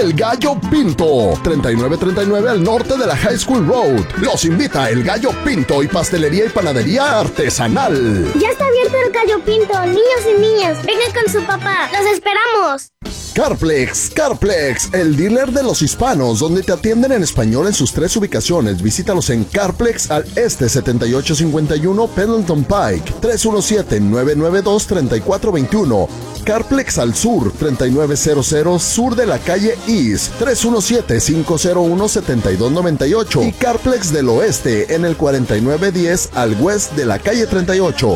El Gallo Pinto, 3939 al norte de la High School Road. Los invita El Gallo Pinto y pastelería y panadería artesanal. Ya está abierto El Gallo Pinto, niños y niñas, vengan con su papá, los esperamos. Carplex, el dealer de los hispanos, donde te atienden en español en sus 3 ubicaciones. Visítalos en Carplex al este 7851 Pendleton Pike, 317-992-3421. Carplex al sur, 3900 sur de la calle East, 317-501-7298. Y Carplex del oeste en el 4910 al west de la calle 38,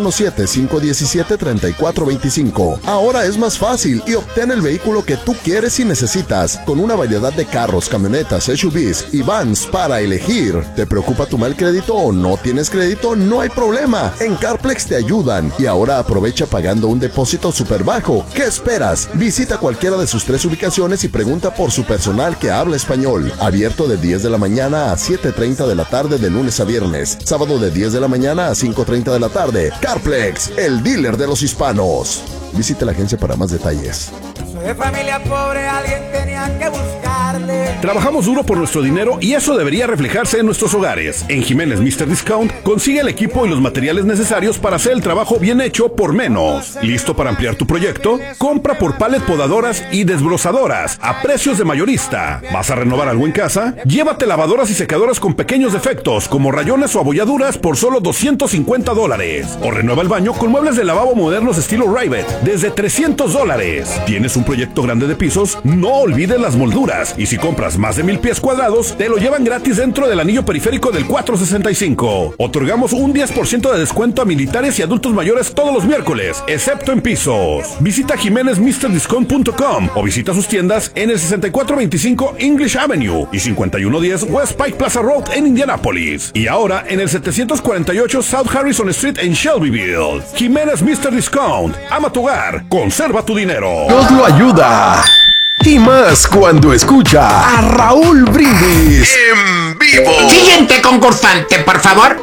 317-517-3425. Ahora es más fácil y obtén el vehículo que tú quieres y necesitas, con una variedad de carros, camionetas, SUVs y vans para elegir. ¿Te preocupa tu mal crédito o no tienes crédito? No hay problema, en Carplex te ayudan. Y ahora aprovecha pagando un depósito súper bajo. ¿Qué esperas? Visita cualquiera de sus 3 ubicaciones y pregunta por su personal que habla español. Abierto de 10 de la mañana a 7:30 de la tarde de lunes a viernes. Sábado de 10 de la mañana a 5:30 de la tarde. Carplex, el dealer de los hispanos. Visite la agencia para más detalles. Soy de familia pobre, alguien tenía que buscarle. Trabajamos duro por nuestro dinero y eso debería reflejarse en nuestros hogares. En Jiménez Mr. Discount consigue el equipo y los materiales necesarios para hacer el trabajo bien hecho por menos. ¿Listo para ampliar tu proyecto? Compra por pallet podadoras y desbrozadoras a precios de mayorista. ¿Vas a renovar algo en casa? Llévate lavadoras y secadoras con pequeños defectos como rayones o abolladuras por solo $250. O renueva el baño con muebles de lavabo modernos estilo Rivet desde $300. ¿Tienes un proyecto grande de pisos? No olvides las molduras, y si compras más de 1000 pies cuadrados, te lo llevan gratis dentro del anillo periférico del 465. Otorgamos un 10% de descuento a militares y adultos mayores todos los miércoles, excepto en pisos. Visita jimenezmrdiscount.com o visita sus tiendas en el 6425 English Avenue y 5110 West Pike Plaza Road en Indianapolis. Y ahora en el 748 South Harrison Street en Shelbyville. Jiménez Mr. Discount. Ama tu hogar, conserva tu dinero. Dios lo ayuda. Y más cuando escucha a Raúl Brindis en vivo. Siguiente concursante, por favor.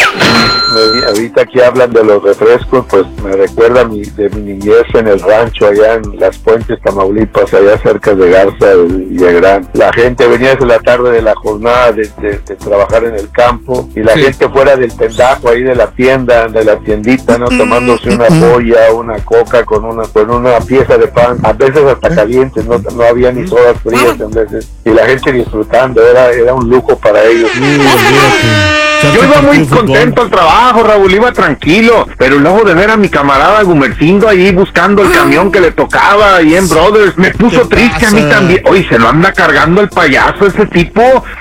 Ahorita que hablan de los refrescos, pues me recuerda de mi niñez en el rancho allá en Las Puentes, Tamaulipas, allá cerca de Garza y Villagrán. La gente venía desde la tarde de la jornada de trabajar en el campo, y la gente fuera del tendajo ahí de la tienda, de la tiendita, ¿no? Tomándose una polla, una coca con una pieza de pan, a veces hasta caliente, no había ni sodas frías en veces, y la gente disfrutando, era un lujo para ellos. Yo iba muy contento al trabajo, Raúl, iba tranquilo, pero luego de ver a mi camarada Gumercindo ahí buscando el camión que le tocaba ahí en Brothers, me puso triste a mí también. Oye, se lo anda cargando el payaso ese tipo,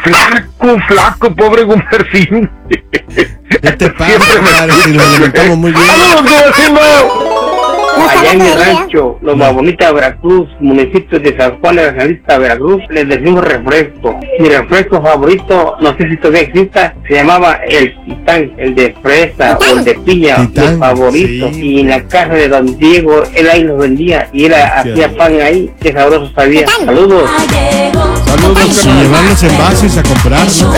flaco, pobre Gumercindo. ¿Qué te pasa, padre? Si lo alimentamos muy bien. ¡Vámonos, Gumercindo! Allá en el rancho, los Babonitas de Veracruz, municipio de San Juan de Evangelista, Veracruz, les decimos refresco. Mi refresco favorito, no sé si todavía exista, se llamaba el Titán, el de fresa o el de piña, mi favorito. Sí. Y en la casa de don Diego, él ahí los vendía y él hacía pan ahí, qué sabroso sabía. Saludos. Saludos, y llevarlos en vasos a comprar, ¿no?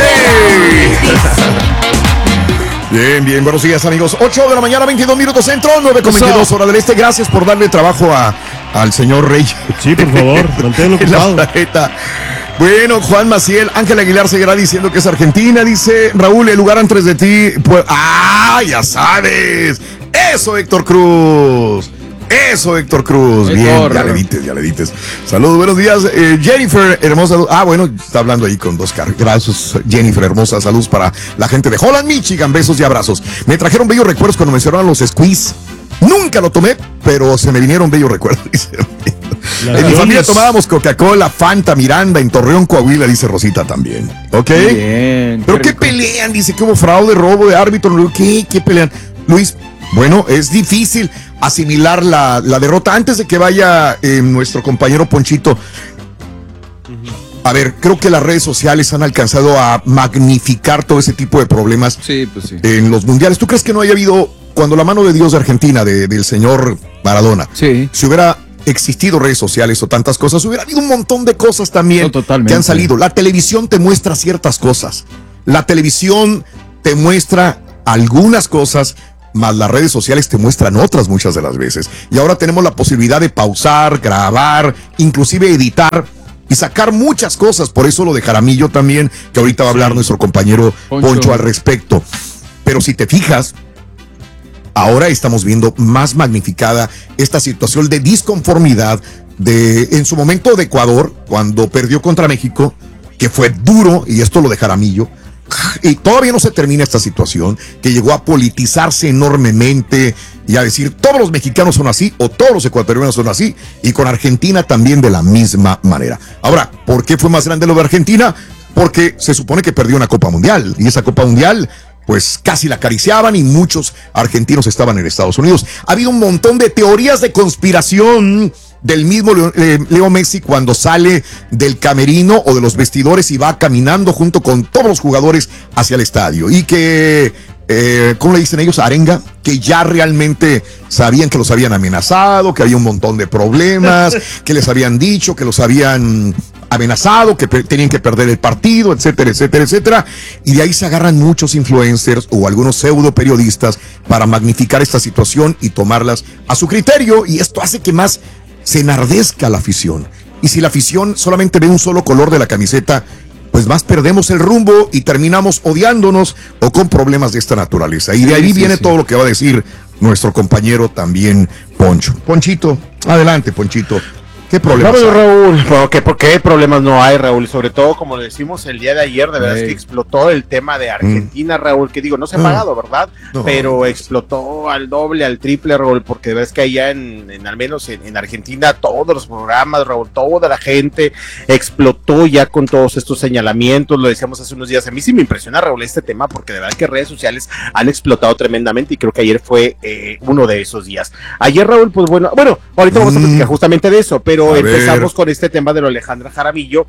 Bien, buenos días, amigos. 8 de la mañana, 22 minutos centro, 9:22 hora del este. Gracias por darle trabajo al señor Rey. Sí, por favor, manténlo ocupado. Bueno, Juan Maciel, Ángel Aguilar seguirá diciendo que es Argentina. Dice Raúl, el lugar antes de ti. Pues, ya sabes. Eso, Héctor Cruz. Bien, ya le dites. Saludos, buenos días. Jennifer, hermosa. Bueno, está hablando ahí con dos caras. Gracias, Jennifer, hermosa. Saludos para la gente de Holland, Michigan. Besos y abrazos. Me trajeron bellos recuerdos cuando mencionaron los squeeze. Nunca lo tomé, pero se me vinieron bellos recuerdos. En mi familia tomábamos Coca-Cola, Fanta, Miranda, en Torreón, Coahuila, dice Rosita también. ¿Ok? Bien. ¿Pero qué pelean? Dice que hubo fraude, robo de árbitro. ¿Qué pelean? Luis, bueno, es difícil asimilar la derrota. Antes de que vaya nuestro compañero Ponchito, a ver, creo que las redes sociales han alcanzado a magnificar todo ese tipo de problemas en los mundiales. ¿Tú crees que no haya habido, cuando la mano de Dios de Argentina, del señor Maradona, si hubiera existido redes sociales o tantas cosas, hubiera habido un montón de cosas también que han salido? La televisión te muestra ciertas cosas. La televisión te muestra algunas cosas, más las redes sociales te muestran otras muchas de las veces. Y ahora tenemos la posibilidad de pausar, grabar, inclusive editar y sacar muchas cosas. Por eso lo de Jaramillo también, que ahorita va a hablar nuestro compañero Poncho al respecto. Pero si te fijas, ahora estamos viendo más magnificada esta situación de disconformidad en su momento de Ecuador, cuando perdió contra México, que fue duro, y esto lo de Jaramillo, y todavía no se termina esta situación, que llegó a politizarse enormemente y a decir todos los mexicanos son así o todos los ecuatorianos son así, y con Argentina también de la misma manera. Ahora, ¿por qué fue más grande lo de Argentina? Porque se supone que perdió una Copa Mundial, y esa Copa Mundial pues casi la acariciaban y muchos argentinos estaban en Estados Unidos. Ha habido un montón de teorías de conspiración del mismo Leo Messi cuando sale del camerino o de los vestidores y va caminando junto con todos los jugadores hacia el estadio. Y que, ¿cómo le dicen ellos? Arenga, que ya realmente sabían que los habían amenazado, que había un montón de problemas, que les habían dicho, que los habían amenazado, que tenían que perder el partido, etcétera, etcétera, etcétera. Y de ahí se agarran muchos influencers o algunos pseudo periodistas para magnificar esta situación y tomarlas a su criterio. Y esto hace que más se enardezca la afición. Y si la afición solamente ve un solo color de la camiseta, pues más perdemos el rumbo y terminamos odiándonos o con problemas de esta naturaleza. Y de ahí viene todo lo que va a decir nuestro compañero también, Poncho. Ponchito, adelante, Ponchito. ¿Qué problemas hay? Raúl, ¿por qué problemas no hay, Raúl? Sobre todo, como le decimos el día de ayer, de verdad es que explotó el tema de Argentina, Raúl, que digo, no se ha pagado, ¿verdad? No. Pero explotó al doble, al triple, Raúl, porque de verdad es que allá al menos en Argentina, todos los programas, Raúl, toda la gente explotó ya con todos estos señalamientos, lo decíamos hace unos días. A mí sí me impresiona, Raúl, este tema, porque de verdad que redes sociales han explotado tremendamente y creo que ayer fue uno de esos días. Ayer, Raúl, pues bueno, ahorita vamos a platicar justamente de eso, pero empezamos con este tema de lo Alejandra Jaramillo,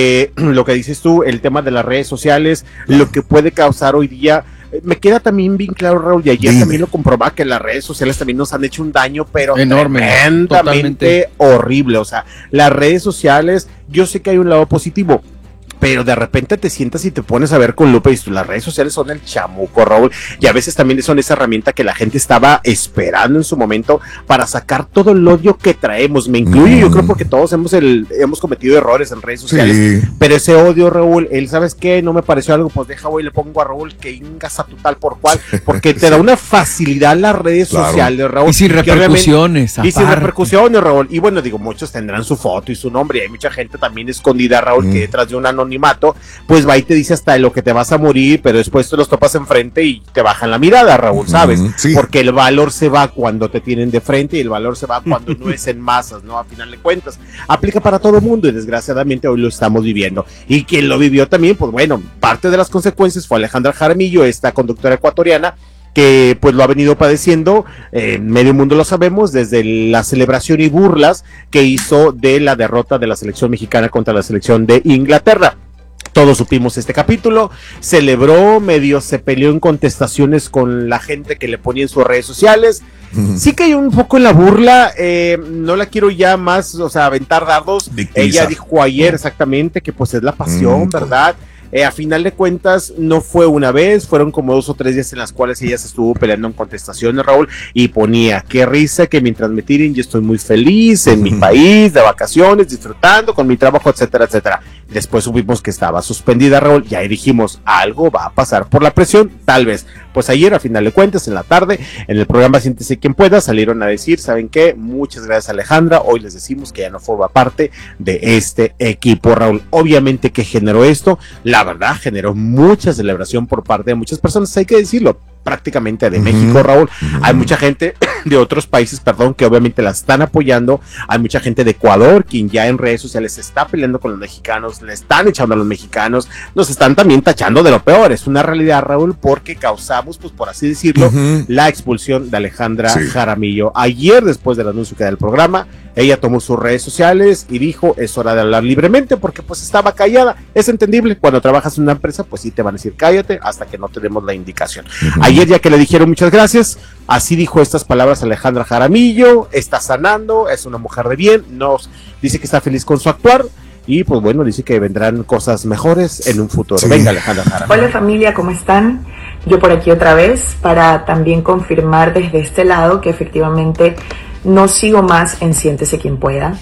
lo que dices tú, el tema de las redes sociales, lo que puede causar hoy día. Me queda también bien claro, Raúl, y ayer también lo comprobaba, que las redes sociales también nos han hecho un daño, pero enorme, tremendamente horrible. O sea, las redes sociales, yo sé que hay un lado positivo, pero de repente te sientas y te pones a ver con lupa y las redes sociales son el chamuco, Raúl, y a veces también son esa herramienta que la gente estaba esperando en su momento para sacar todo el odio que traemos. Me incluyo, yo creo, porque todos hemos cometido errores en redes sociales, pero ese odio, Raúl, ¿sabes qué? No me pareció algo, pues deja, voy y le pongo a Raúl que ingas a tu tal por cual, porque te da una facilidad las redes sociales, Raúl. Y sin repercusiones. Y sin repercusiones, Raúl. Y bueno, digo, muchos tendrán su foto y su nombre, y hay mucha gente también escondida, Raúl, que detrás de un anonimato, pues va y te dice hasta de lo que te vas a morir, pero después te los topas enfrente y te bajan la mirada, Raúl, ¿sabes? Porque el valor se va cuando te tienen de frente y el valor se va cuando no es en masas, ¿no? A final de cuentas, aplica para todo el mundo y desgraciadamente hoy lo estamos viviendo. Y quien lo vivió también, pues bueno, parte de las consecuencias fue Alejandra Jaramillo, esta conductora ecuatoriana, que pues lo ha venido padeciendo, medio mundo lo sabemos, desde la celebración y burlas que hizo de la derrota de la selección mexicana contra la selección de Inglaterra. Todos supimos este capítulo, celebró, medio se peleó en contestaciones con la gente que le ponía en sus redes sociales. Sí cayó un poco en la burla, no la quiero ya más, o sea, aventar dardos. Ella dijo ayer exactamente que pues es la pasión, ¿verdad? A final de cuentas no fue una vez, fueron como 2 o 3 días en las cuales ella se estuvo peleando en contestaciones, Raúl, y ponía, qué risa que mientras me tiren yo estoy muy feliz en mi país, de vacaciones, disfrutando con mi trabajo, etcétera, etcétera. Después supimos que estaba suspendida, Raúl, y ahí dijimos, algo va a pasar por la presión, tal vez. Pues ayer, a final de cuentas, en la tarde, en el programa Siéntese Quien Pueda, salieron a decir, ¿saben qué? Muchas gracias, Alejandra, hoy les decimos que ya no forma parte de este equipo, Raúl. Obviamente que generó esto, la verdad, generó mucha celebración por parte de muchas personas, hay que decirlo, prácticamente de México, Raúl. Hay mucha gente de otros países, que obviamente la están apoyando. Hay mucha gente de Ecuador, quien ya en redes sociales se está peleando con los mexicanos, le están echando a los mexicanos, nos están también tachando de lo peor. Es una realidad, Raúl, porque causamos, pues por así decirlo, la expulsión de Alejandra Jaramillo. Ayer, después del anuncio que da el programa, ella tomó sus redes sociales y dijo, es hora de hablar libremente, porque pues estaba callada. Es entendible, cuando trabajas en una empresa, pues sí te van a decir cállate hasta que no te demos la indicación. Ayer, ya que le dijeron muchas gracias, así dijo estas palabras Alejandra Jaramillo, está sanando, es una mujer de bien, dice que está feliz con su actuar, y pues bueno, dice que vendrán cosas mejores en un futuro. Venga, Alejandra Jaramillo. Hola familia, ¿cómo están? Yo por aquí otra vez para también confirmar desde este lado que efectivamente no sigo más en Siéntese Quien Pueda.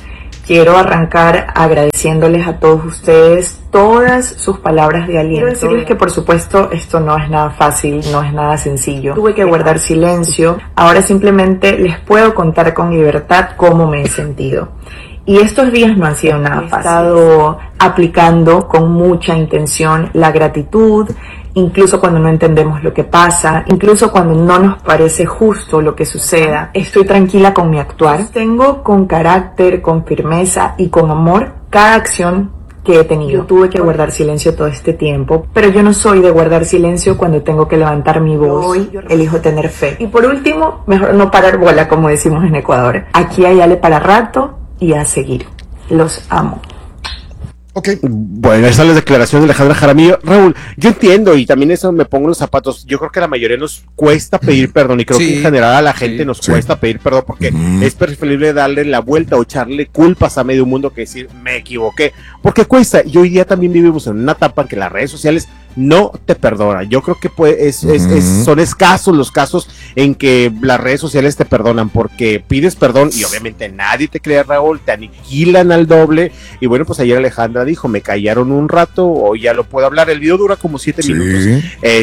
Quiero arrancar agradeciéndoles a todos ustedes todas sus palabras de aliento. Quiero decirles que por supuesto esto no es nada fácil, no es nada sencillo. Tuve que guardar silencio. Ahora simplemente les puedo contar con libertad cómo me he sentido. Y estos días no han sido nada fáciles. He estado aplicando con mucha intención la gratitud, incluso cuando no entendemos lo que pasa, incluso cuando no nos parece justo lo que suceda. Estoy tranquila con mi actuar. Tengo con carácter, con firmeza y con amor cada acción que he tenido. Yo tuve que guardar silencio todo este tiempo, pero yo no soy de guardar silencio cuando tengo que levantar mi voz. Hoy elijo tener fe. Y por último, mejor no parar bola, como decimos en Ecuador. Aquí hay ale para rato y a seguir. Los amo. Ok. Bueno, esas son las declaraciones de Alejandra Jaramillo. Raúl, yo entiendo y también eso me pongo en los zapatos. Yo creo que a la mayoría nos cuesta pedir perdón y creo que en general a la gente nos cuesta pedir perdón porque es preferible darle la vuelta o echarle culpas a medio mundo que decir me equivoqué, porque cuesta. Y hoy día también vivimos en una etapa en que las redes sociales no te perdonan. Yo creo que son escasos los casos en que las redes sociales te perdonan porque pides perdón y obviamente nadie te cree, Raúl, te aniquilan al doble. Y bueno, pues ayer Alejandra dijo, me callaron un rato, hoy ya lo puedo hablar. El video dura como 7 minutos.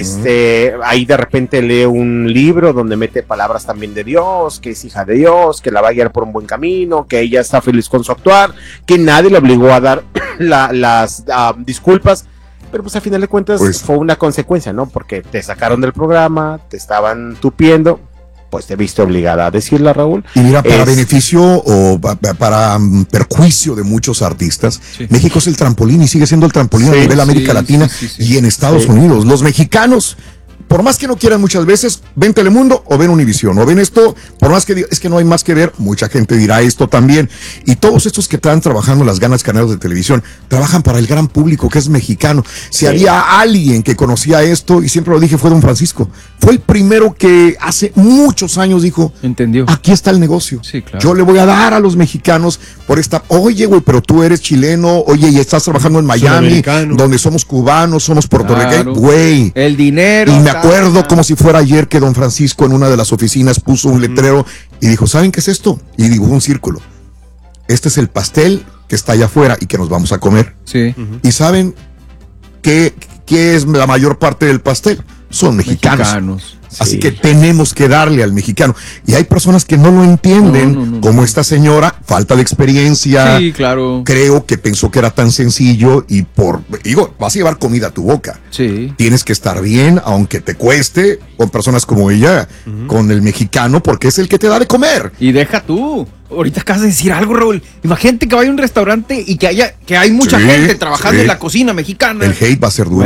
Ahí de repente lee un libro donde mete palabras también de Dios, que es hija de Dios, que la va a guiar por un buen camino, que ella está feliz con su actuar, que nadie le obligó a dar las disculpas. Pero pues al final de cuentas fue una consecuencia, ¿no? Porque te sacaron del programa, te estaban tupiendo, pues te viste obligada a decirla, Raúl. Y mira, para beneficio o para perjuicio de muchos artistas, México es el trampolín y sigue siendo el trampolín a nivel América Latina y en Estados Unidos. Los mexicanos, por más que no quieran muchas veces, ven Telemundo o ven Univisión o ven esto, por más que es que no hay más que ver, mucha gente dirá esto también. Y todos estos que están trabajando las ganas canales de televisión, trabajan para el gran público que es mexicano. Si había alguien que conocía esto, y siempre lo dije, fue Don Francisco. Fue el primero que hace muchos años dijo, entendió, aquí está el negocio. Yo le voy a dar a los mexicanos por esta, oye, güey, pero tú eres chileno, oye, y estás trabajando en Miami, donde somos cubanos, somos puertorriqueños, güey. El dinero. Y me acuerdo como si fuera ayer que Don Francisco en una de las oficinas puso un letrero y dijo, ¿saben qué es esto? Y dibujó un círculo. Este es el pastel que está allá afuera y que nos vamos a comer. Y ¿saben qué es la mayor parte del pastel? Son mexicanos. Así que tenemos que darle al mexicano. Y hay personas que no lo entienden, como esta señora, falta de experiencia. Sí, claro. Creo que pensó que era tan sencillo y vas a llevar comida a tu boca. Tienes que estar bien, aunque te cueste, con personas como ella, con el mexicano, porque es el que te da de comer. Y deja tú. Ahorita acabas de decir algo, Raúl. Imagínate que vaya a un restaurante y que hay mucha gente trabajando en la cocina mexicana. El hate va a ser duro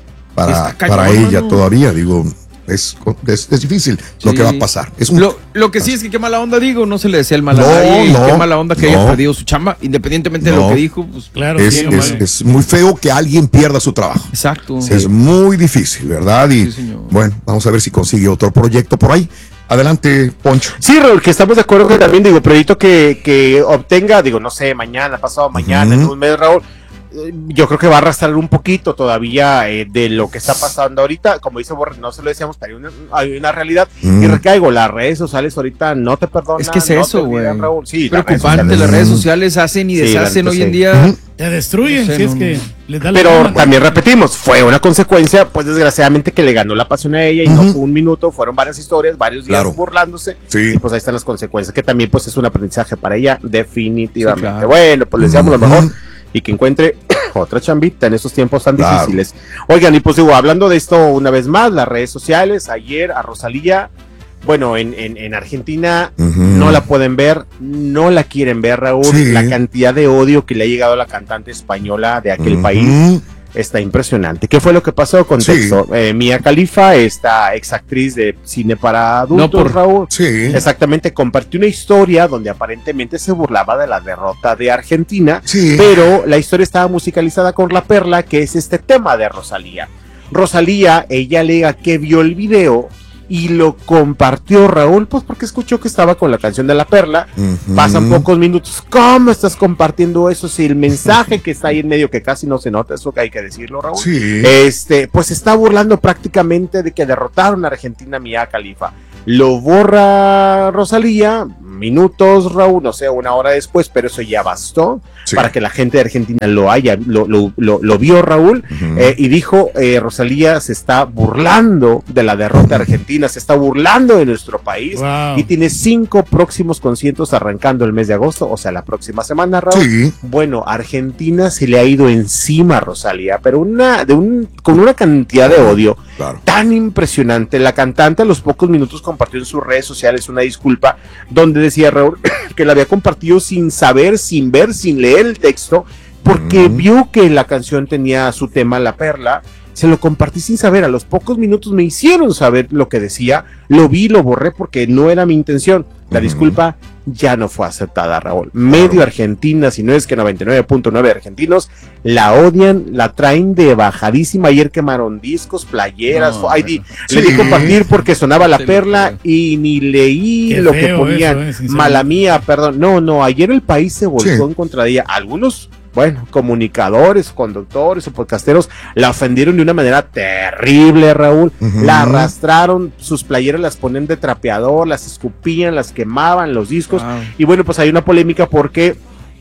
para ella todavía, digo. Es difícil lo que va a pasar. Lo que sí es que qué mala onda, digo, no se le desea el mal a nadie, qué mala onda que haya perdido su chamba, independientemente de lo que dijo, pues claro. Es muy feo que alguien pierda su trabajo. Exacto. Es muy difícil, ¿verdad? Y bueno, vamos a ver si consigue otro proyecto por ahí. Adelante, Poncho. Sí, Raúl, que estamos de acuerdo que también, digo, proyecto que obtenga, digo, no sé, mañana, pasado mañana, en un mes, Raúl. Yo creo que va a arrastrar un poquito todavía de lo que está pasando ahorita. Como dice Borre, no se lo decíamos, pero hay una realidad. Y recaigo, las redes sociales ahorita no te perdonan. Es que es eso, güey. Sí, preocupante, las redes sociales hacen y deshacen hoy en día. Te destruyen, si es que les da la Pero gana. también repetimos, fue una consecuencia, pues desgraciadamente que le ganó la pasión a ella y no fue un minuto, fueron varias historias, varios días burlándose. Y pues ahí están las consecuencias, que también pues es un aprendizaje para ella, definitivamente. Bueno, pues les deseamos lo mejor. Y que encuentre otra chambita en estos tiempos tan difíciles. Oigan, y pues digo, hablando de esto una vez más, las redes sociales, ayer a Rosalía, bueno, en Argentina no la pueden ver, no la quieren ver, Raúl. La cantidad de odio que le ha llegado a la cantante española de aquel país está impresionante. ¿Qué fue lo que pasó? Contexto. Mia Khalifa, esta exactriz de cine para adultos, Raúl. Exactamente, compartió una historia donde aparentemente se burlaba de la derrota de Argentina, pero la historia estaba musicalizada con La Perla, que es este tema de Rosalía. Rosalía, ella alega que vio el video y lo compartió, Raúl, pues porque escuchó que estaba con la canción de La Perla. Pasan pocos minutos, ¿cómo estás compartiendo eso? Si el mensaje que está ahí en medio, que casi no se nota, eso que hay que decirlo, Raúl, pues se está burlando prácticamente de que derrotaron a Argentina Mia Khalifa. Lo borra Rosalía, minutos, Raúl, no sé, una hora después, pero eso ya bastó para que la gente de Argentina lo vio, Raúl, y dijo, Rosalía se está burlando de la derrota de Argentina, se está burlando de nuestro país, y tiene 5 próximos conciertos arrancando el mes de agosto, o sea, la próxima semana, Raúl. Bueno, Argentina se le ha ido encima a Rosalía, pero con una cantidad de odio tan impresionante. La cantante a los pocos minutos compartió en sus redes sociales una disculpa donde decía, Raúl, que la había compartido sin saber, sin ver, sin leer el texto, porque vio que la canción tenía su tema La Perla. Se lo compartí sin saber, a los pocos minutos me hicieron saber lo que decía, lo vi, lo borré porque no era mi intención. La disculpa ya no fue aceptada, Raúl. Medio Argentina, si no es que 99.9 argentinos la odian, la traen de bajadísima. Ayer quemaron discos, playeras, le di compartir porque sonaba La Perla y ni leí lo que ponían. Mala mía, perdón. No, ayer el país se volcó en contra de ella. Algunos, comunicadores, conductores o podcasteros la ofendieron de una manera terrible, Raúl. La arrastraron, sus playeras las ponen de trapeador, las escupían, las quemaban, los discos. Y bueno, pues hay una polémica porque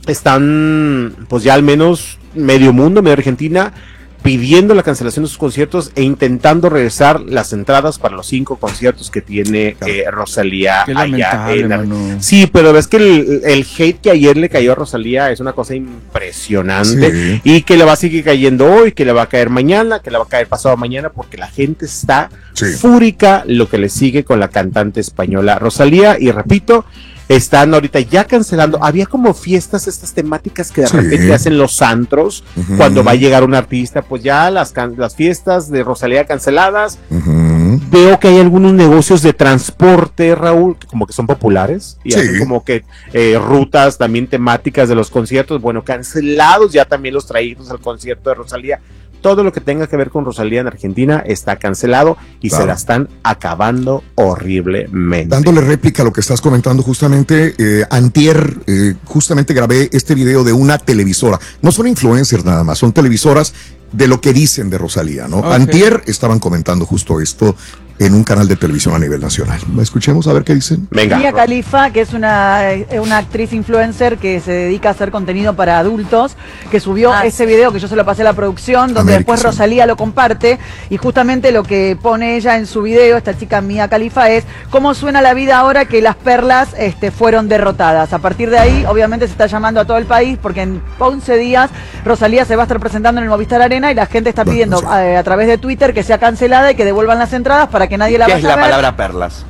están, pues ya al menos medio mundo, medio Argentina, pidiendo la cancelación de sus conciertos e intentando regresar las entradas para los 5 conciertos que tiene Rosalía allá. Sí, pero ves que el hate que ayer le cayó a Rosalía es una cosa impresionante, y que le va a seguir cayendo hoy, que le va a caer mañana, que le va a caer pasado mañana, porque la gente está fúrica lo que le sigue con la cantante española Rosalía. Y repito, están ahorita ya cancelando. Había como fiestas, estas temáticas que de repente hacen los antros cuando va a llegar un artista, pues ya las fiestas de Rosalía canceladas. Veo que hay algunos negocios de transporte, Raúl, que como que son populares, y hay como que rutas también temáticas de los conciertos, cancelados ya también los traídos al concierto de Rosalía. Todo lo que tenga que ver con Rosalía en Argentina está cancelado y se la están acabando horriblemente. Dándole réplica a lo que estás comentando justamente, antier, justamente grabé este video de una televisora. No son influencers nada más, son televisoras de lo que dicen de Rosalía, ¿no? Antier estaban comentando justo esto en un canal de televisión a nivel nacional. Escuchemos a ver qué dicen. Venga. Mia Khalifa, que es una actriz influencer que se dedica a hacer contenido para adultos, que subió ese video que yo se lo pasé a la producción, donde después Rosalía lo comparte, y justamente lo que pone ella en su video, esta chica Mia Khalifa, es cómo suena la vida ahora que las perlas fueron derrotadas. A partir de ahí, obviamente se está llamando a todo el país, porque en 11 días Rosalía se va a estar presentando en el Movistar Arena, y la gente está pidiendo a través de Twitter que sea cancelada y que devuelvan las entradas para que nadie la vaya a ver. ¿Qué es la palabra perlas?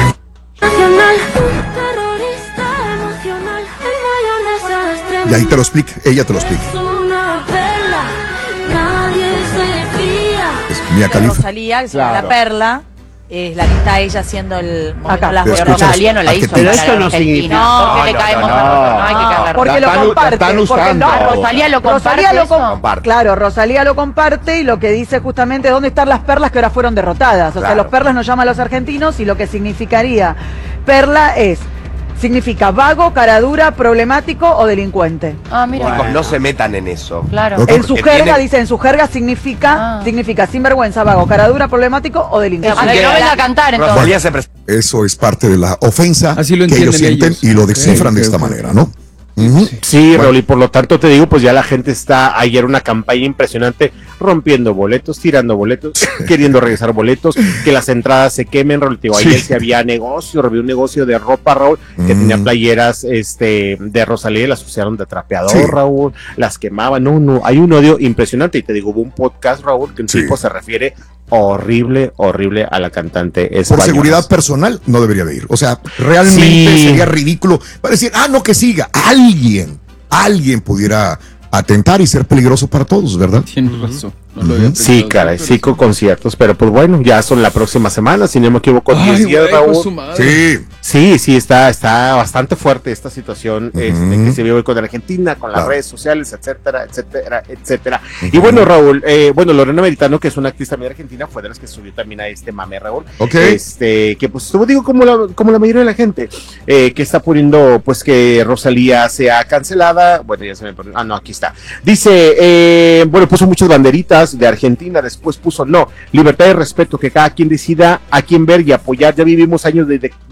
Y ahí te lo explica, ella te lo explica. Es Mia Khalifa. Rosalía, que se llama La Perla. Es la que está ella haciendo el acá. Las de Rosalía no la hizo. Pero eso no significa. No, que le caemos no hay que caerle. Porque lo comparte. Rosalía lo comparte. Claro, Rosalía lo comparte, y lo que dice justamente dónde están las perlas que ahora fueron derrotadas. O sea, los perlas nos llaman a los argentinos, y lo que significaría perla significa vago, cara dura, problemático o delincuente. Mira. Chicos, no se metan en eso. Claro. En su jerga, dice, en su jerga significa sinvergüenza, vago, cara dura, problemático o delincuente. Que no venga a cantar, entonces. Eso es parte de la ofensa que ellos sienten y lo descifran de esta manera, ¿no? Sí, Raúl, y por lo tanto te digo, pues ya la gente está, ayer una campaña impresionante, rompiendo boletos, tirando boletos, queriendo regresar boletos, que las entradas se quemen, Raúl. Digo, ayer sí había negocio, un negocio de ropa, Raúl, que tenía playeras de Rosalía, las usaron de trapeador, Raúl, las quemaban, no, hay un odio impresionante, y te digo, hubo un podcast, Raúl, que un tipo se refiere horrible a la cantante española. Por seguridad personal no debería de ir, o sea, realmente sería ridículo para decir, no, que siga, alguien pudiera atentar y ser peligroso para todos, ¿verdad? Tienes razón. Sí, caray, 5 conciertos, pero pues bueno, ya son la próxima semana, si no me equivoco, 10 días, Raúl. Sí, está bastante fuerte esta situación que se vive con Argentina, con las redes sociales, etcétera. Y bueno, Raúl, Lorena Meritano, que es una actriz también argentina, fue de las que subió también a este mame, Raúl. Que pues estuvo, digo, como la mayoría de la gente, que está poniendo pues que Rosalía sea cancelada. Bueno, ya se me perdió. Aquí está. Dice, puso muchas banderitas de Argentina, después puso libertad y respeto, que cada quien decida a quién ver y apoyar. Ya vivimos años de dictadura,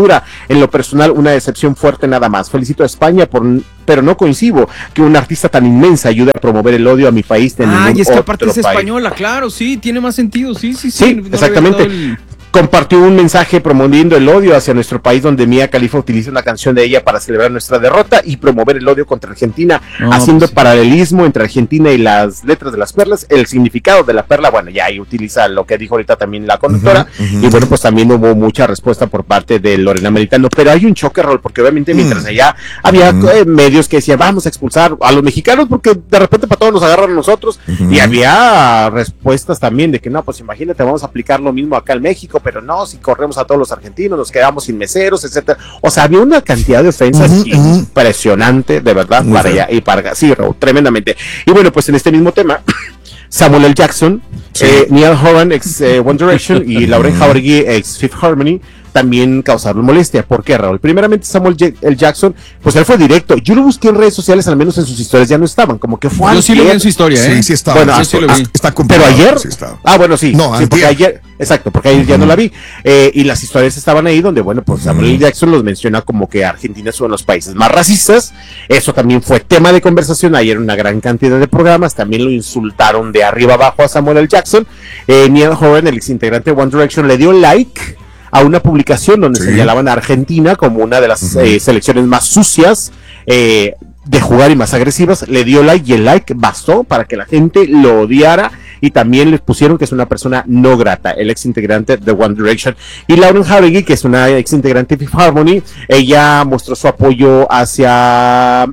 dura. En lo personal, una decepción fuerte nada más. Felicito a España pero no coincido que un artista tan inmensa ayude a promover el odio a mi país. Y es que aparte es española, claro, sí, tiene más sentido, sí. Sí, exactamente. Compartió un mensaje promoviendo el odio hacia nuestro país, donde Mia Khalifa utiliza una canción de ella para celebrar nuestra derrota y promover el odio contra Argentina, haciendo paralelismo entre Argentina y las letras de las perlas, el significado de la perla. Bueno, ya ahí utiliza lo que dijo ahorita también la conductora, y bueno, pues también hubo mucha respuesta por parte de Lorena Meritano, pero hay un choque, Raúl, porque obviamente mientras allá había medios que decían, vamos a expulsar a los mexicanos porque de repente para todos nos agarran a nosotros, y había respuestas también de que no, pues imagínate, vamos a aplicar lo mismo acá en México, pero no, si corremos a todos los argentinos, nos quedamos sin meseros, etcétera. O sea, había una cantidad de ofensas impresionante, de verdad, para allá y para acá. Sí, Raúl, tremendamente. Y bueno, pues en este mismo tema, Samuel L. Jackson, Niall Horan, ex One Direction, y Lauren Jauregui, ex Fifth Harmony, también causaron molestia. ¿Por qué, Raúl? Primeramente, Samuel L. Jackson, pues él fue directo. Yo lo busqué en redes sociales, al menos en sus historias ya no estaban, como que fue. Yo sí lo vi en su historia, ¿eh? Sí estaba. Bueno, sí lo vi. Está pero ayer. Sí estaba. Bueno, sí. No, sí, porque ayer. Exacto, porque ayer ya no la vi. Y las historias estaban ahí donde, bueno, pues Samuel L. Jackson los menciona como que Argentina es uno de los países más racistas. Eso también fue tema de conversación ayer en una gran cantidad de programas. También lo insultaron de arriba abajo a Samuel L. Jackson. Niall Horan, el exintegrante de One Direction, le dio like a una publicación donde señalaban a Argentina como una de las selecciones más sucias de jugar y más agresivas. Le dio like y el like bastó para que la gente lo odiara, y también les pusieron que es una persona no grata, el ex integrante de One Direction. Y Lauren Jauregui, que es una ex integrante de Fifth Harmony, ella mostró su apoyo hacia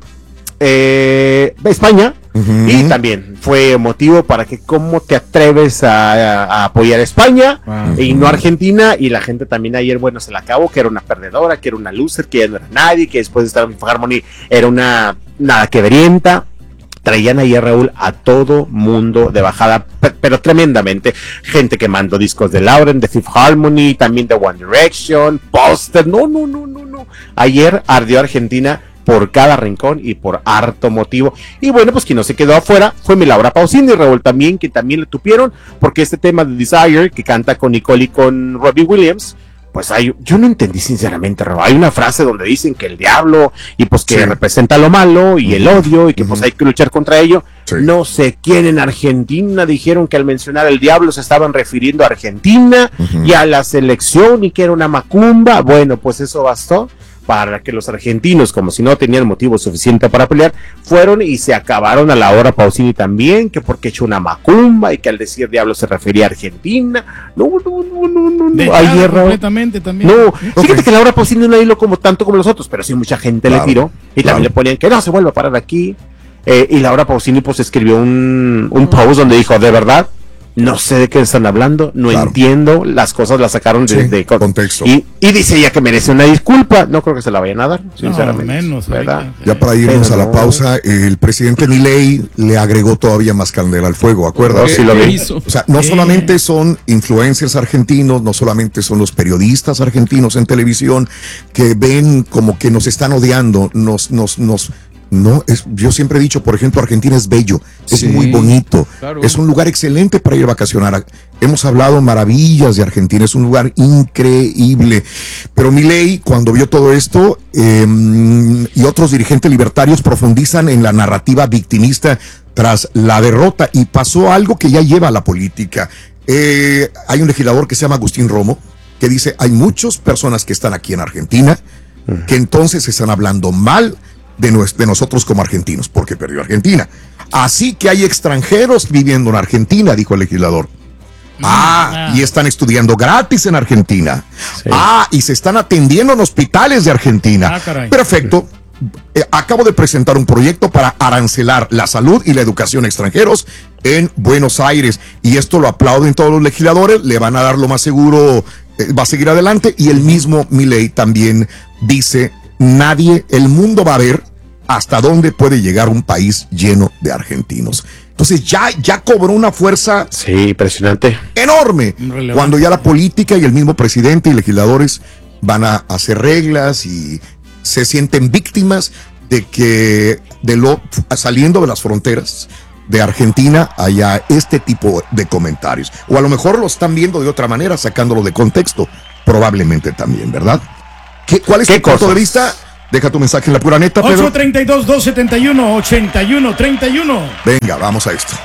España. Y también fue motivo para que cómo te atreves a apoyar a España y no a Argentina. Y la gente también ayer, bueno, se la acabó, que era una perdedora, que era una loser, que ya no era nadie, que después de estar en Harmony era una nada que verienta. Traían ahí a Raúl a todo mundo de bajada, pero tremendamente. Gente que mandó discos de Lauren, de Fifth Harmony, también de One Direction, póster. No. Ayer ardió Argentina por cada rincón y por harto motivo. Y bueno, pues quien no se quedó afuera fue mi Laura Pausini, Raúl, también, que también le tupieron, porque este tema de Desire, que canta con Nicole y con Robbie Williams, pues yo no entendí sinceramente, Raúl. Hay una frase donde dicen que el diablo, y pues que representa lo malo y el odio, y que pues hay que luchar contra ello. No sé quién en Argentina dijeron que al mencionar el diablo se estaban refiriendo a Argentina y a la selección, y que era una macumba. Bueno, pues eso bastó para que los argentinos, como si no tenían motivo suficiente para pelear, fueron y se acabaron a Laura Pausini también, que porque echó una macumba y que al decir diablo se refería a Argentina. No. Ayer, completamente también. No, fíjate que Laura Pausini no hiló como tanto como los otros, pero sí mucha gente le tiró, y también le ponían que no se vuelva a parar aquí. Y Laura Pausini pues escribió un post donde dijo, de verdad, no sé de qué están hablando, no entiendo, las cosas las sacaron de contexto. Y dice ella que merece una disculpa. No creo que se la vayan a dar, sinceramente. Menos, ¿verdad? Ya para irnos a la pausa, el presidente Milei le agregó todavía más candela al fuego, ¿acuerdas? Sí, lo vi. O sea, no solamente son influencers argentinos, no solamente son los periodistas argentinos en televisión que ven como que nos están odiando, yo siempre he dicho, por ejemplo, Argentina es bello, es muy bonito, es un lugar excelente para ir a vacacionar. Hemos hablado maravillas de Argentina, es un lugar increíble. Pero Milei, cuando vio todo esto, y otros dirigentes libertarios profundizan en la narrativa victimista tras la derrota, y pasó algo que ya lleva a la política. Hay un legislador que se llama Agustín Romo, que dice, hay muchas personas que están aquí en Argentina, que entonces están hablando mal de nosotros como argentinos, porque perdió Argentina. Así que hay extranjeros viviendo en Argentina, dijo el legislador. Y están estudiando gratis en Argentina. Y se están atendiendo en hospitales de Argentina. Perfecto. Acabo de presentar un proyecto para arancelar la salud y la educación extranjeros en Buenos Aires. Y esto lo aplauden todos los legisladores, le van a dar lo más seguro, va a seguir adelante. Y el mismo Milei también dice, el mundo va a ver hasta dónde puede llegar un país lleno de argentinos. Entonces ya cobró una fuerza impresionante, enorme, cuando ya la política y el mismo presidente y legisladores van a hacer reglas y se sienten víctimas de que saliendo de las fronteras de Argentina haya este tipo de comentarios, o a lo mejor lo están viendo de otra manera, sacándolo de contexto, probablemente también, ¿verdad? ¿Cuál es tu punto de vista? Deja tu mensaje en la pura neta, Pedro. 832-271-8131. Venga, vamos a esto.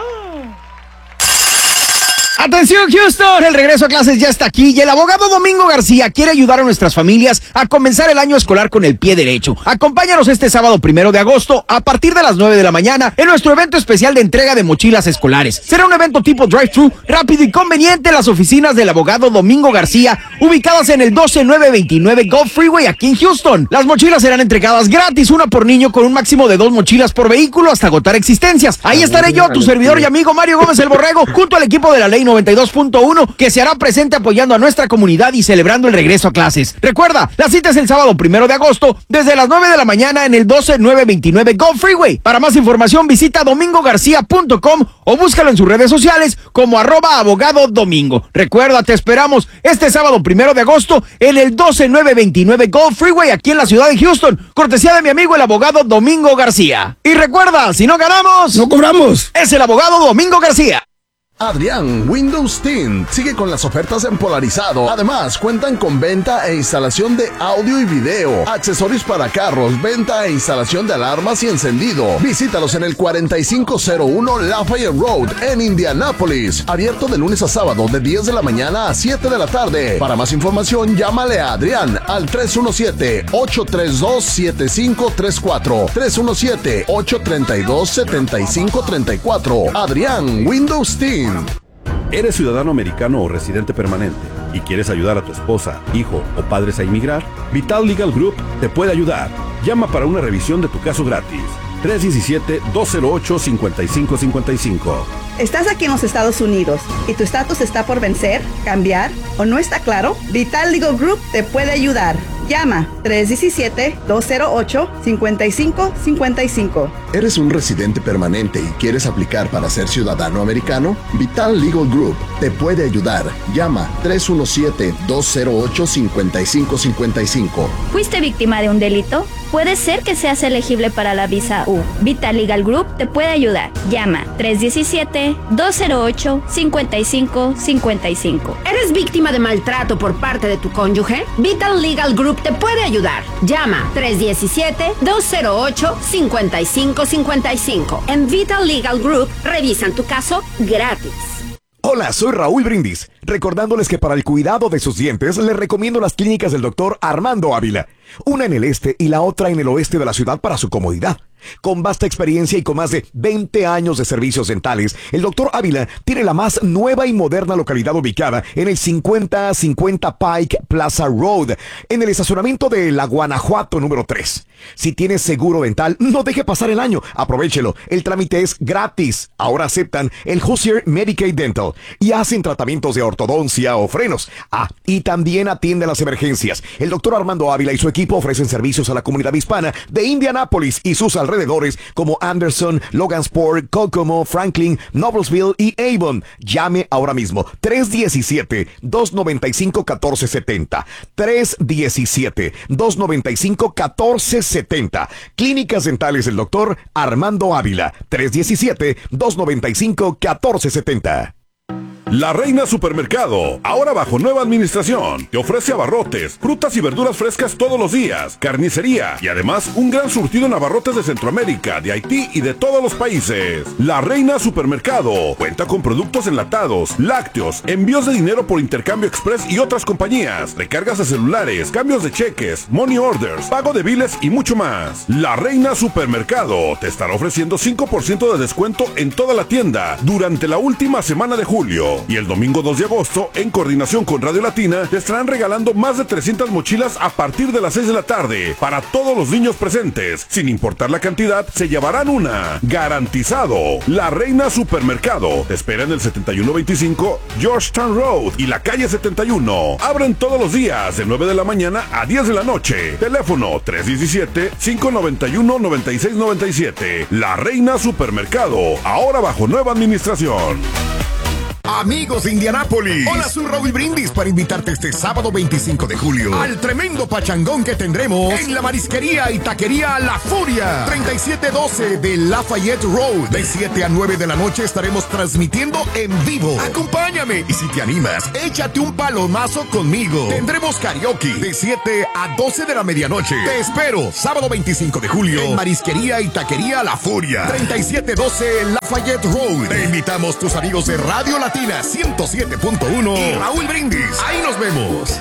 Atención Houston, el regreso a clases ya está aquí y el abogado Domingo García quiere ayudar a nuestras familias a comenzar el año escolar con el pie derecho. Acompáñanos este sábado 1 de agosto a partir de las 9 de la mañana en nuestro evento especial de entrega de mochilas escolares. Será un evento tipo drive-thru, rápido y conveniente en las oficinas del abogado Domingo García, ubicadas en el 12929 Gulf Freeway aquí en Houston. Las mochilas serán entregadas gratis, una por niño con un máximo de 2 mochilas por vehículo hasta agotar existencias. Ahí estaré yo, tu servidor y amigo Mario Gómez el Borrego, junto al equipo de la Ley 92.1 que se hará presente apoyando a nuestra comunidad y celebrando el regreso a clases. Recuerda, la cita es el sábado 1 de agosto desde las 9 de la mañana en el 12929 Gulf Freeway. Para más información visita domingogarcia.com o búscalo en sus redes sociales como @abogadodomingo. Recuerda, te esperamos este sábado 1 de agosto en el 12929 Gulf Freeway aquí en la ciudad de Houston, cortesía de mi amigo el abogado Domingo García. Y recuerda, si no ganamos, no cobramos. Es el abogado Domingo García. Adrián Windows Tint sigue con las ofertas en Polarizado. Además, cuentan con venta e instalación de audio y video, accesorios para carros, venta e instalación de alarmas y encendido. Visítalos en el 4501 Lafayette Road en Indianápolis. Abierto de lunes a sábado de 10 de la mañana a 7 de la tarde. Para más información, llámale a Adrián al 317-832-7534. 317-832-7534. Adrián Windows Tint. ¿Eres ciudadano americano o residente permanente y quieres ayudar a tu esposa, hijo o padres a inmigrar? Vital Legal Group te puede ayudar. Llama para una revisión de tu caso gratis. 317-208-5555. ¿Estás aquí en los Estados Unidos y tu estatus está por vencer, cambiar o no está claro? Vital Legal Group te puede ayudar. Llama 317-208-5555. ¿Eres un residente permanente y quieres aplicar para ser ciudadano americano? Vital Legal Group te puede ayudar. Llama 317-208-5555. ¿Fuiste víctima de un delito? Puede ser que seas elegible para la visa U. Vital Legal Group te puede ayudar. Llama 317-208-5555. ¿Eres víctima de maltrato por parte de tu cónyuge? Vital Legal Group te puede ayudar. Llama 317-208-5555. En Vital Legal Group revisan tu caso gratis. Hola, soy Raúl Brindis, recordándoles que para el cuidado de sus dientes les recomiendo las clínicas del doctor Armando Ávila, una en el este y la otra en el oeste de la ciudad para su comodidad. Con vasta experiencia y con más de 20 años de servicios dentales, el Dr. Ávila tiene la más nueva y moderna localidad ubicada en el 5050 Pike Plaza Road, en el estacionamiento de la Guanajuato número 3. Si tienes seguro dental, no deje pasar el año, aprovechelo, el trámite es gratis. Ahora aceptan el Hoosier Medicaid Dental y hacen tratamientos de ortodoncia o frenos. Y también atienden las emergencias. El Dr. Armando Ávila y su equipo ofrecen servicios a la comunidad hispana de Indianápolis y sus alrededores como Anderson, Logansport, Kokomo, Franklin, Noblesville y Avon. Llame ahora mismo 317-295-1470. 317-295-1470. Clínicas dentales del doctor Armando Ávila. 317-295-1470. La Reina Supermercado, ahora bajo nueva administración, te ofrece abarrotes, frutas y verduras frescas todos los días, carnicería y además un gran surtido en abarrotes de Centroamérica, de Haití y de todos los países. La Reina Supermercado cuenta con productos enlatados, lácteos, envíos de dinero por intercambio express y otras compañías, recargas de celulares, cambios de cheques, money orders, pago de biles y mucho más. La Reina Supermercado te estará ofreciendo 5% de descuento en toda la tienda durante la última semana de julio. Y el domingo 2 de agosto, en coordinación con Radio Latina, te estarán regalando más de 300 mochilas a partir de las 6 de la tarde para todos los niños presentes. Sin importar la cantidad, se llevarán una. Garantizado. La Reina Supermercado te espera en el 7125 Georgetown Road y la calle 71. Abren todos los días de 9 de la mañana a 10 de la noche. Teléfono 317-591-9697. La Reina Supermercado, ahora bajo nueva administración. Amigos de Indianápolis, hola, soy Raúl Brindis para invitarte este sábado 25 de julio al tremendo pachangón que tendremos en la marisquería y taquería La Furia, 3712 de Lafayette Road. De 7 a 9 de la noche estaremos transmitiendo en vivo. Acompáñame y si te animas, échate un palomazo conmigo. Tendremos karaoke de 7 a 12 de la medianoche. Te espero, sábado 25 de julio en marisquería y taquería La Furia, 3712 Lafayette Road. Te invitamos tus amigos de Radio Latina 107.1 y Raúl Brindis. Ahí nos vemos.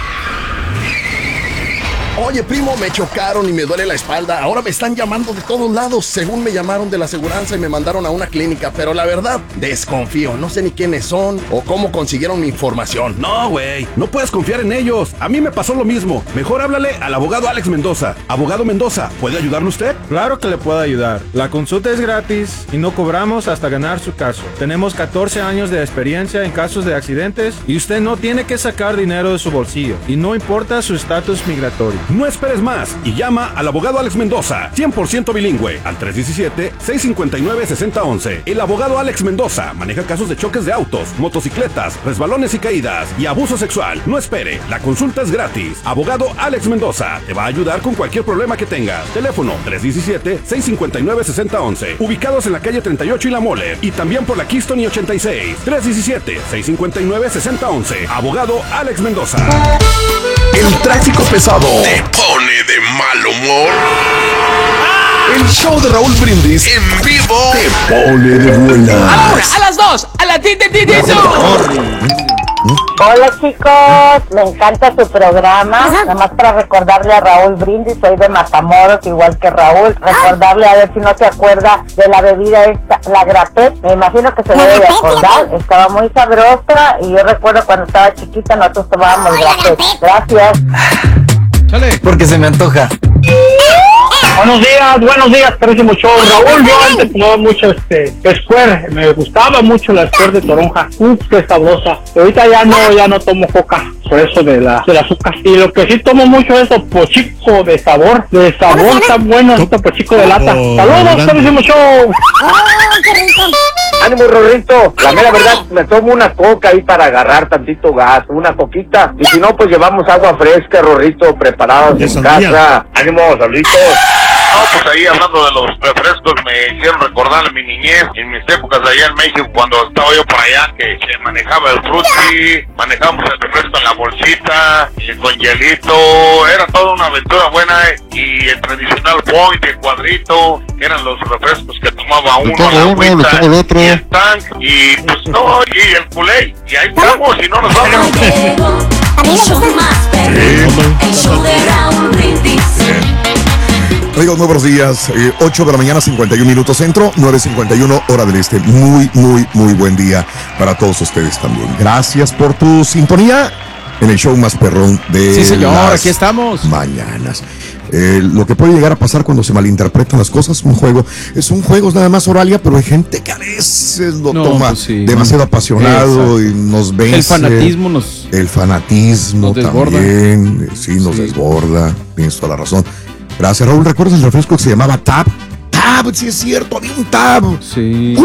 Oye, primo, me chocaron y me duele la espalda. Ahora me están llamando de todos lados. Según me llamaron de la aseguranza y me mandaron a una clínica. Pero la verdad, desconfío. No sé ni quiénes son o cómo consiguieron mi información. No, güey, no puedes confiar en ellos. A mí me pasó lo mismo. Mejor háblale al abogado Alex Mendoza. Abogado Mendoza, ¿puede ayudarle usted? Claro que le puedo ayudar. La consulta es gratis y no cobramos hasta ganar su caso. Tenemos 14 años de experiencia en casos de accidentes y usted no tiene que sacar dinero de su bolsillo. Y no importa su estatus migratorio. No esperes más y llama al abogado Alex Mendoza, 100% bilingüe, al 317-659-6011. El abogado Alex Mendoza maneja casos de choques de autos, motocicletas, resbalones y caídas y abuso sexual. No espere, la consulta es gratis. Abogado Alex Mendoza te va a ayudar con cualquier problema que tengas. Teléfono 317-659-6011. Ubicados en la calle 38 y La Mole y también por la Keystone y 86. 317-659-6011. Abogado Alex Mendoza. El tráfico pesado te pone de mal humor. El show de Raúl Brindis en vivo te pone de buenas. A las 2, a la ti. Hola chicos, me encanta tu programa. Nada más para recordarle a Raúl Brindis, soy de Matamoros, igual que Raúl. Recordarle, a ver si no se acuerda de la bebida esta, la Grapet. Me imagino que se debe de acordar. Estaba muy sabrosa y yo recuerdo cuando estaba chiquita nosotros tomábamos Grapet. Gracias. Porque se me antoja. Buenos días, carísimo show. Raúl, yo antes tomaba mucho Square, me gustaba mucho la Square de toronja, qué sabrosa. Ahorita ya no tomo coca, por eso del azúcar. Y lo que sí tomo mucho es Topo Chico de sabor, está bueno el Topo Chico de lata. Saludos, carísimo show. Ánimo, Rorrito, la mera verdad, me tomo una coca ahí para agarrar tantito gas, una coquita, y si no, pues llevamos agua fresca, Rorrito, preparados en casa. Ánimo, saluditos. No, pues ahí hablando de los refrescos me hicieron recordar mi niñez, en mis épocas allá en México, cuando estaba yo por allá, que se manejaba el frutti, manejábamos el refresco en la bolsita, y con hielito, era toda una aventura buena, y el tradicional point, el cuadrito, que eran los refrescos que tomaba uno, la agüita, y el tank, y pues no, y el culé, y ahí estamos, y no nos vamos. El show más perrón, el show de Raúl Brindis. Amigos, muy buenos días. 8 de la mañana, 51 minutos centro, 9:51 hora del este. Muy buen día para todos ustedes también. Gracias por tu sintonía en el show más perrón de Sí, señor, las aquí estamos. mañanas. Lo que puede llegar a pasar cuando se malinterpretan las cosas, es un juego es nada más Oralia, pero hay gente que a veces lo toma pues sí, demasiado apasionado. Exacto. Y nos vence. El fanatismo nos desborda. también, sí, nos desborda. Tienes toda la razón. Gracias, Raúl. ¿Recuerdas el refresco que se llamaba Tab? Tab, sí es cierto, había un Tab. Sí.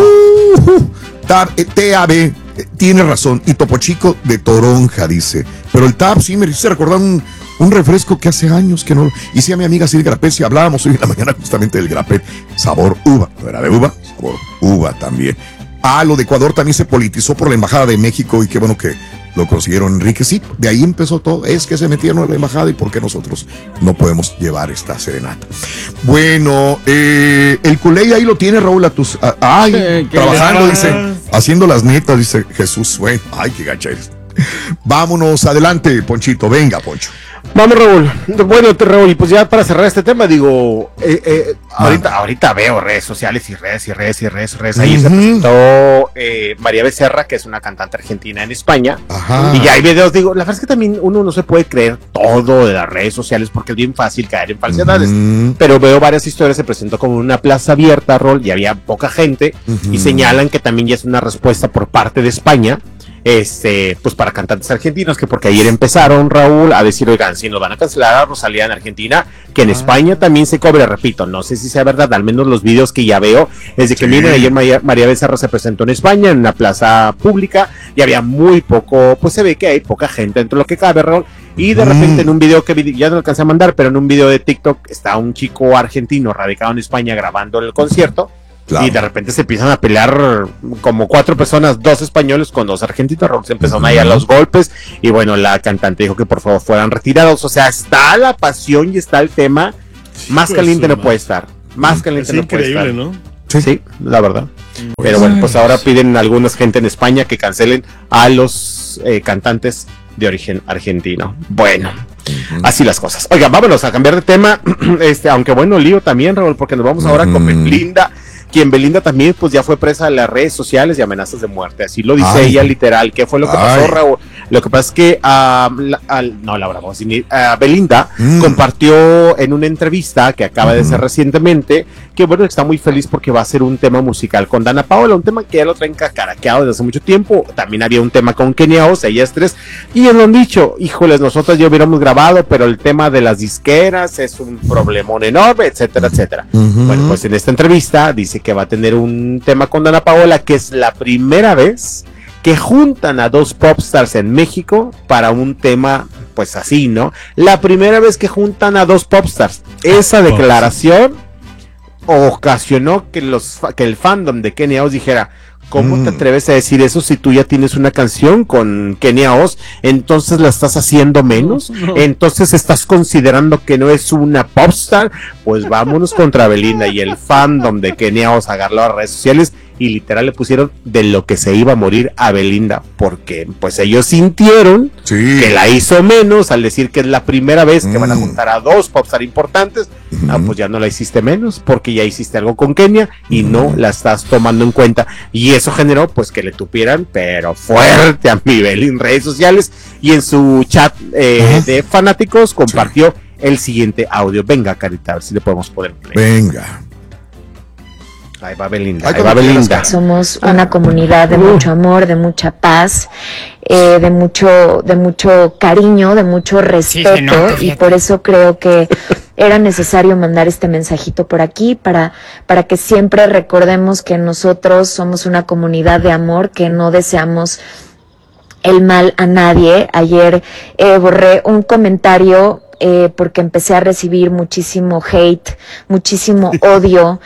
Tab, T-A-B. Tiene razón. Y Topo Chico de toronja, dice. Pero el Tab sí me hizo recordar un refresco que hace años que no. Y sí, a mi amiga Silvia Grapet, si hablábamos hoy en la mañana justamente del Grapet. Sabor uva. No era de uva, sabor uva también. Lo de Ecuador también se politizó por la Embajada de México y qué bueno que lo consiguieron, Enrique. Sí, de ahí empezó todo. Es que se metieron en la embajada y por qué nosotros no podemos llevar esta serenata. Bueno, el culé ahí lo tiene, Raúl, trabajando, dice, haciendo las netas, dice Jesús. Bueno, ay, qué gacha eres. Vámonos, adelante, Ponchito, venga, Poncho. Vamos, Raúl. Bueno, Raúl, y pues ya para cerrar este tema, digo, ahorita veo redes sociales y redes. Ahí se presentó María Becerra, que es una cantante argentina en España. Ajá. Y ya hay videos, digo, la verdad es que también uno no se puede creer todo de las redes sociales porque es bien fácil caer en falsedades. Pero veo varias historias, se presentó como una plaza abierta, Raúl, y había poca gente, y señalan que también ya es una respuesta por parte de España pues para cantantes argentinos, que porque ayer empezaron, Raúl, a decir, oigan, si nos van a cancelar a Rosalía en Argentina, que en España también se cobre, repito, no sé si sea verdad, al menos los videos que ya veo, es de que miren, ayer María Becerra se presentó en España, en una plaza pública, y había muy poco, pues se ve que hay poca gente dentro de lo que cabe, Raúl, y de repente en un video que ya no alcancé a mandar, pero en un video de TikTok está un chico argentino radicado en España grabando el concierto. Claro. Y de repente se empiezan a pelear como 4 personas, 2 españoles con 2 argentinos, se empezaron a ir a los golpes y bueno, la cantante dijo que por favor fueran retirados, o sea, está la pasión y está el tema, más caliente no puede estar, más caliente no puede estar. Es increíble, ¿no? Sí, la verdad. Pero bueno, pues ahora piden algunas gente en España que cancelen a los cantantes de origen argentino. Bueno, así las cosas. Oiga, vámonos a cambiar de tema, aunque bueno, lío también, Raúl, porque nos vamos ahora con Belinda, quien Belinda también pues ya fue presa de las redes sociales y amenazas de muerte, así lo dice ella literal. ¿Qué fue lo que pasó, Raúl? Lo que pasa es que Belinda compartió en una entrevista que acaba de ser recientemente, que bueno, está muy feliz porque va a ser un tema musical con Dana Paola, un tema que ya lo traen cacaraqueado desde hace mucho tiempo. También había un tema con Kenia Oz, ellas 3, y ellos lo han dicho, híjoles, nosotros ya hubiéramos grabado, pero el tema de las disqueras es un problemón enorme, etcétera, etcétera. Bueno, pues en esta entrevista dice que va a tener un tema con Dana Paola, que es la primera vez que juntan a 2 popstars en México para un tema, pues así, ¿no? La primera vez que juntan a 2 popstars. Esa declaración ocasionó que el fandom de Kenia Oz dijera, ¿cómo te atreves a decir eso si tú ya tienes una canción con Kenia Oz? Entonces la estás haciendo menos, entonces estás considerando que no es una popstar. Pues vámonos contra Belinda, y el fandom de Kenia Oz agarró a las redes sociales y literal le pusieron de lo que se iba a morir a Belinda, porque pues ellos sintieron que la hizo menos al decir que es la primera vez que van a juntar a 2 popstars importantes. Pues ya no la hiciste menos, porque ya hiciste algo con Kenia y no la estás tomando en cuenta, y eso generó pues que le tupieran pero fuerte a nivel en redes sociales, y en su chat de fanáticos compartió el siguiente audio. Venga, Carita, a ver si le podemos poner play. Venga. Ahí va Belinda, ahí va Belinda. Somos una comunidad de mucho amor, de mucha paz, de mucho cariño, de mucho respeto, y por eso creo que era necesario mandar este mensajito por aquí para que siempre recordemos que nosotros somos una comunidad de amor, que no deseamos el mal a nadie. Ayer borré un comentario porque empecé a recibir muchísimo hate, muchísimo odio,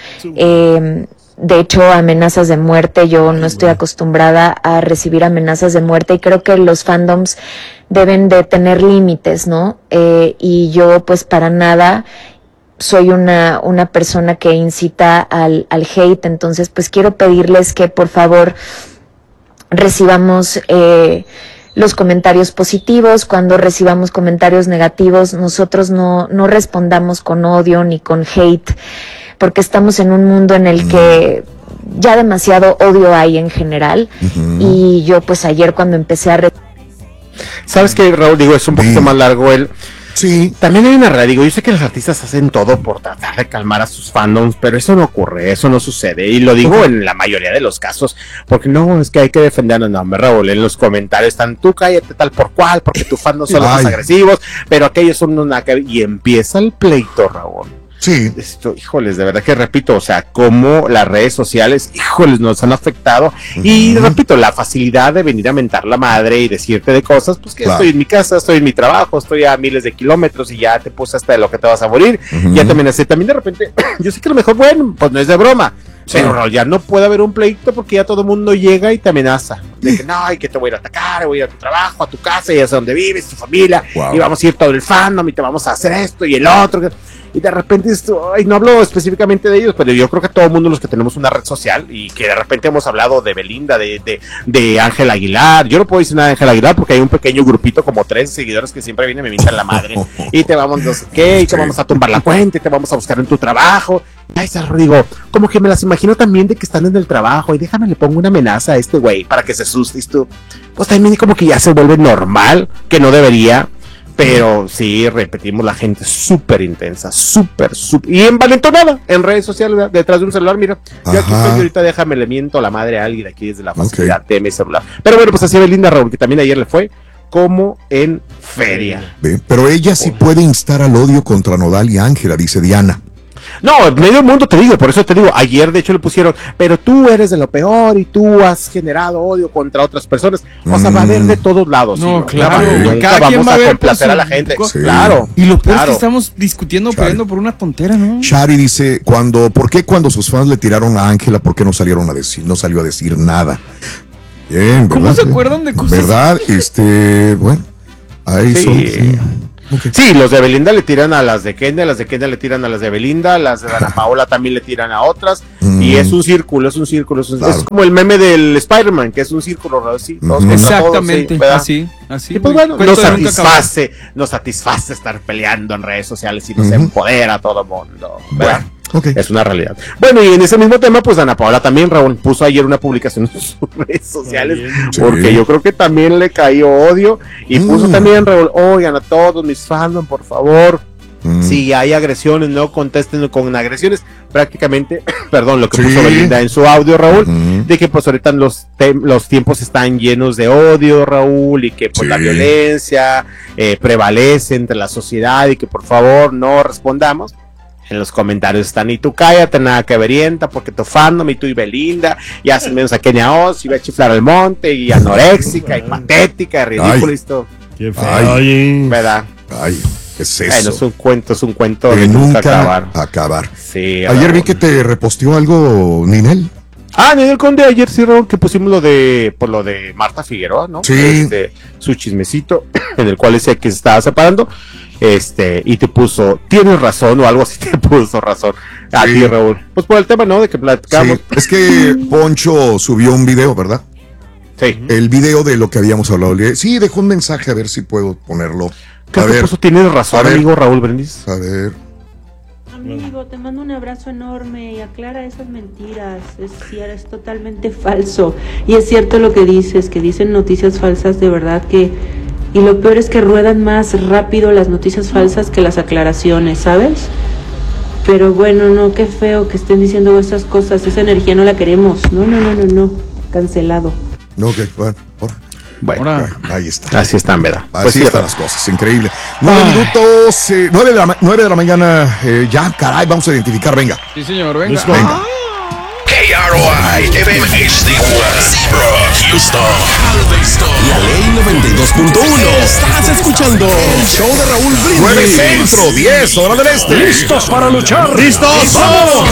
de hecho amenazas de muerte. Yo no estoy acostumbrada a recibir amenazas de muerte, y creo que los fandoms deben de tener límites, ¿no? Y yo pues para nada soy una persona que incita al hate, entonces pues quiero pedirles que por favor recibamos los comentarios positivos. Cuando recibamos comentarios negativos, nosotros no respondamos con odio ni con hate, porque estamos en un mundo en el que ya demasiado odio hay en general. Y yo pues ayer cuando empecé a ¿sabes qué, Raúl? Digo, es un poquito más largo el... Sí, también hay una realidad, digo, yo sé que los artistas hacen todo por tratar de calmar a sus fandoms, pero eso no ocurre, eso no sucede, y lo digo en la mayoría de los casos, porque no, es que hay que defendernos. No, me Raúl, en los comentarios están, tú cállate tal por cual, porque tus fans son los más agresivos, pero aquellos son una... y empieza el pleito, Raúl. Sí. Esto, híjoles, de verdad que repito, o sea, cómo las redes sociales, híjoles, nos han afectado. Y repito, la facilidad de venir a mentar la madre y decirte de cosas, pues que estoy en mi casa, estoy en mi trabajo, estoy a miles de kilómetros y ya te puse hasta de lo que te vas a morir. Ya te amenacé. También de repente, yo sé que a lo mejor, bueno, pues no es de broma. Pero ya no puede haber un pleito porque ya todo el mundo llega y te amenaza. De que no, y que te voy a ir a atacar, voy a ir a tu trabajo, a tu casa, y a donde vives, tu familia, y vamos a ir todo el fandom y te vamos a hacer esto y el otro. Y de repente esto, ay, no hablo específicamente de ellos, pero yo creo que todo el mundo, los que tenemos una red social y que de repente hemos hablado de Belinda, de Ángel Aguilar. Yo no puedo decir nada de Ángel Aguilar porque hay un pequeño grupito, como 3 seguidores que siempre vienen y me invitan la madre. Y te vamos, no sé qué, y te vamos a tumbar la cuenta, y te vamos a buscar en tu trabajo. Ay, digo, como que me las imagino también de que están en el trabajo y déjame le pongo una amenaza a este güey para que se asuste. Tú, pues también como que ya se vuelve normal, que no debería. Pero sí, repetimos, la gente súper intensa, súper, y envalentonada en redes sociales, detrás de un celular. Mira, yo aquí estoy, ahorita déjame, le miento a la madre a alguien aquí desde la facilidad de mi celular. Pero bueno, pues así Belinda, Raúl, que también ayer le fue como en feria. Pero ella sí puede instar al odio contra Nodal y Ángela, dice Diana. No, medio mundo te digo, por eso te digo, ayer de hecho le pusieron, pero tú eres de lo peor y tú has generado odio contra otras personas. O sea, va a haber de todos lados. No, ¿sí? claro. Nunca vamos a complacer a la gente. Sí. Claro. Y lo peor es que estamos discutiendo, peleando por una tontera, ¿no? Shari dice, ¿por qué cuando sus fans le tiraron a Ángela, por qué no salió a decir nada? Bien, ¿verdad? ¿Cómo se acuerdan de cosas? ¿Verdad? Bueno, ahí sí. son. Sí. Okay. Sí, los de Belinda le tiran a las de Kenia le tiran a las de Belinda, las de Dana Paola también le tiran a otras, y es un círculo, es como el meme del Spider-Man, que es un círculo, ¿sí? Exactamente, todos, ¿sí? así. Y pues bueno, nos satisface estar peleando en redes sociales y nos empodera a todo mundo, ¿verdad? Bueno. Okay. Es una realidad. Bueno, y en ese mismo tema, pues Dana Paola también, Raúl, puso ayer una publicación en sus redes sociales, porque yo creo que también le cayó odio, y puso también, Raúl, oigan a todos mis fandom, por favor, si hay agresiones, no contesten con agresiones, prácticamente, perdón, lo que puso Belinda en su audio, Raúl, de que pues ahorita los tiempos están llenos de odio, Raúl, y que pues la violencia prevalece entre la sociedad, y que por favor no respondamos. En los comentarios están, y tú cállate, nada que verienta, porque tu fandom, y tú y Belinda, y hacen menos a Kenia Oz, y va a chiflar al monte, y anoréxica, y patética, y ridículo, esto. Qué feo. ¿Verdad? Ay, ¿qué es eso? Bueno, es un cuento de nunca acabar. Sí, ayer vi que te reposteó algo, Ninel. Ninel Conde, ayer sí, Raúl, que pusimos lo de Marta Figueroa, ¿no? Sí. Su chismecito, en el cual decía que se estaba separando. Y te puso, tienes razón, o algo así, te puso razón a ti, Raúl. Pues por el tema, ¿no? De que platicamos. Sí. Es que Poncho subió un video, ¿verdad? Sí. El video de lo que habíamos hablado. Sí, dejó un mensaje, a ver si puedo ponerlo. ¿Qué te puso? Tienes razón, amigo Raúl Brindis. A ver. Amigo, te mando un abrazo enorme y aclara esas mentiras. Es totalmente falso. Y es cierto lo que dices, que dicen noticias falsas de verdad que... Y lo peor es que ruedan más rápido las noticias falsas que las aclaraciones, ¿sabes? Pero bueno, no, qué feo que estén diciendo esas cosas. Esa energía no la queremos. No. Cancelado. No, que bueno, ahí está. Así están, ¿verdad? Así están las cosas, increíble. 9 minutos, 9 de la mañana, ya, caray, vamos a identificar, venga. Sí, señor, venga. KROI FM HD1 Houston. La ley 92.1. Estás escuchando el show de Raúl Brindis. 9 centro, 10 hora del este. ¿Listos para luchar? ¡Listos! ¡Vamos!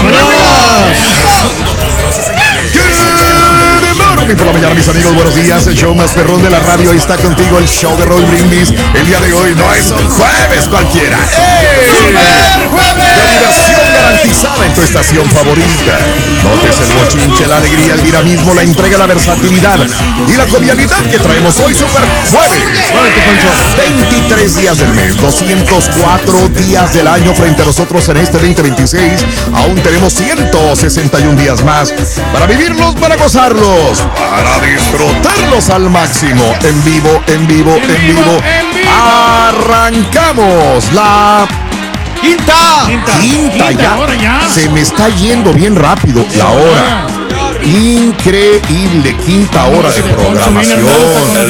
Por la mañana, mis amigos, buenos días. El show más perrón de la radio. Ahí está contigo el show de Raúl Brindis. El día de hoy no es un jueves cualquiera. ¡Super jueves! La diversión garantizada en tu estación favorita. Notes el bochinche, la alegría, el dinamismo, la entrega, la versatilidad y la jovialidad que traemos hoy. Super jueves. 23 días del mes, 204 días del año frente a nosotros en este 2026. Aún tenemos 161 días más para vivirlos, para gozarlos, para disfrutarlos al máximo. En vivo. Arrancamos la quinta ya. Se me está yendo bien rápido la hora. Increíble, quinta hora de programación.